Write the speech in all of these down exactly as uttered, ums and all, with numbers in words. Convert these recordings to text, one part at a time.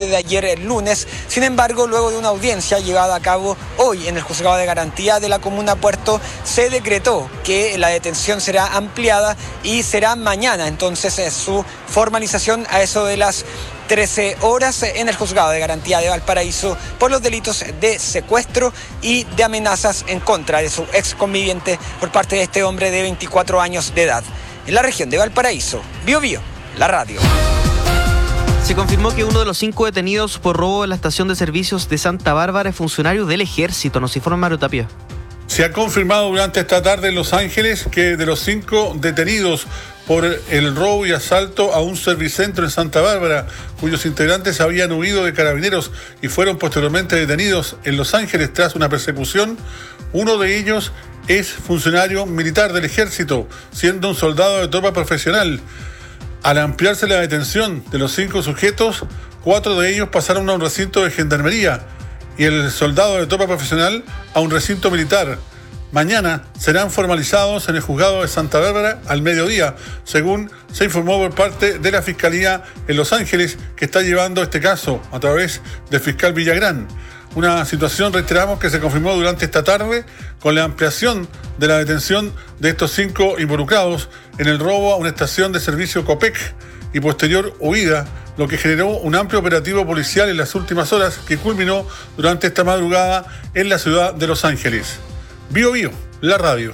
de ayer el lunes. Sin embargo, luego de una audiencia llevada a cabo hoy en el Juzgado de Garantía de la Comuna Puerto, se decretó que la detención será ampliada y será mañana. Entonces, eh, su formalización a eso de las trece horas en el Juzgado de Garantía de Valparaíso por los delitos de secuestro y de amenazas en contra de su ex conviviente por parte de este hombre de veinticuatro años de edad. En la región de Valparaíso, Bío Bío, la radio. Se confirmó que uno de los cinco detenidos por robo en la estación de servicios de Santa Bárbara es funcionario del Ejército. Nos informa Mario Tapia. Se ha confirmado durante esta tarde en Los Ángeles que de los cinco detenidos por el robo y asalto a un servicentro en Santa Bárbara, cuyos integrantes habían huido de carabineros y fueron posteriormente detenidos en Los Ángeles tras una persecución, uno de ellos es funcionario militar del Ejército, siendo un soldado de tropa profesional. Al ampliarse la detención de los cinco sujetos, cuatro de ellos pasaron a un recinto de gendarmería y el soldado de tropa profesional a un recinto militar. Mañana serán formalizados en el juzgado de Santa Bárbara al mediodía, según se informó por parte de la Fiscalía en Los Ángeles, que está llevando este caso a través del fiscal Villagrán. Una situación, reiteramos, que se confirmó durante esta tarde con la ampliación de la detención de estos cinco involucrados en el robo a una estación de servicio Copec y posterior huida, lo que generó un amplio operativo policial en las últimas horas que culminó durante esta madrugada en la ciudad de Los Ángeles. Bío Bío, la radio.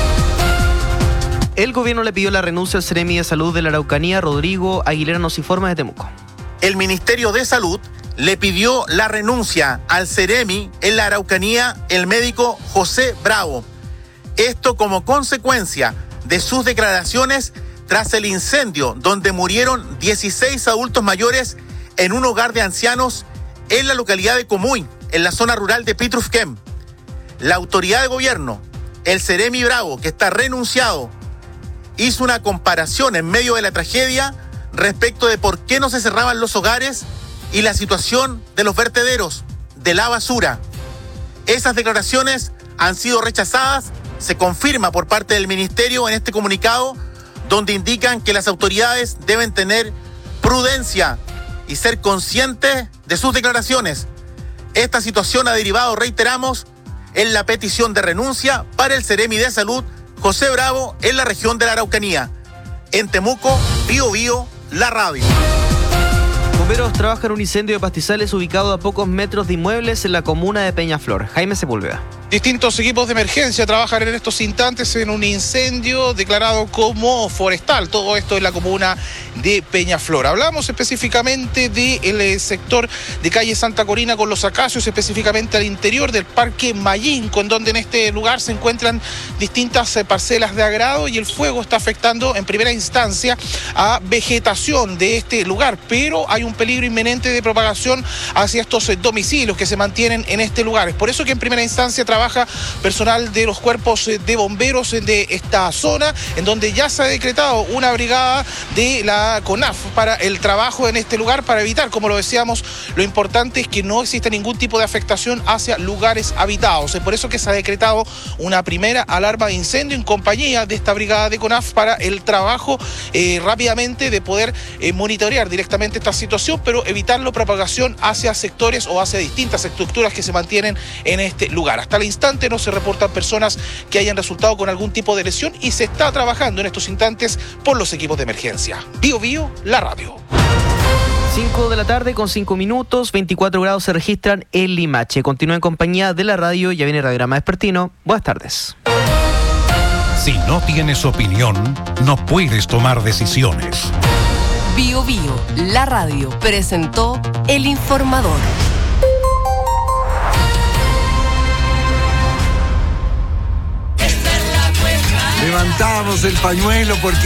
El gobierno le pidió la renuncia al Seremi de Salud de la Araucanía, Rodrigo Aguilera, nos informa de Temuco. El Ministerio de Salud le pidió la renuncia al Seremi en la Araucanía, el médico José Bravo. Esto como consecuencia de sus declaraciones tras el incendio donde murieron dieciséis adultos mayores en un hogar de ancianos en la localidad de Comuy, en la zona rural de Pitrufquén. La autoridad de gobierno, el Seremi Bravo, que está renunciado, hizo una comparación en medio de la tragedia respecto de por qué no se cerraban los hogares y la situación de los vertederos, de la basura. Esas declaraciones han sido rechazadas, se confirma por parte del Ministerio en este comunicado, donde indican que las autoridades deben tener prudencia y ser conscientes de sus declaraciones. Esta situación ha derivado, reiteramos, en la petición de renuncia para el Seremi de Salud, José Bravo, en la región de la Araucanía. En Temuco, Bío Bío, la radio. Bomberos trabajan en un incendio de pastizales ubicado a pocos metros de inmuebles en la comuna de Peñaflor. Jaime Sepúlveda. Distintos equipos de emergencia trabajan en estos instantes en un incendio declarado como forestal. Todo esto en la comuna de Peñaflor. Hablamos específicamente del sector de calle Santa Corina con los acacios, específicamente al interior del Parque Mayinco, en donde en este lugar se encuentran distintas parcelas de agrado y el fuego está afectando en primera instancia a vegetación de este lugar, pero hay un peligro inminente de propagación hacia estos domicilios que se mantienen en este lugar. Es por eso que en primera instancia trabaja personal de los cuerpos de bomberos de esta zona, en donde ya se ha decretado una brigada de la CONAF para el trabajo en este lugar, para evitar, como lo decíamos, lo importante es que no exista ningún tipo de afectación hacia lugares habitados. Es por eso que se ha decretado una primera alarma de incendio en compañía de esta brigada de CONAF para el trabajo eh, rápidamente de poder eh, monitorear directamente esta situación, pero evitar la propagación hacia sectores o hacia distintas estructuras que se mantienen en este lugar. Hasta el instante no se reportan personas que hayan resultado con algún tipo de lesión y se está trabajando en estos instantes por los equipos de emergencia. Bío Bío, la radio. cinco de la tarde con cinco minutos, veinticuatro grados se registran en Limache. Continúa en compañía de la radio, ya viene Radiograma Vespertino. Buenas tardes. Si no tienes opinión, no puedes tomar decisiones. Bío Bío, la radio, presentó El Informador. Levantamos el pañuelo porque